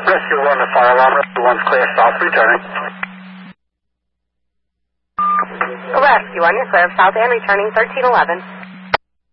Rescue 1 to fire alarm. Rescue 1's clear south, returning. Rescue 1, you're clear of south and returning 1311.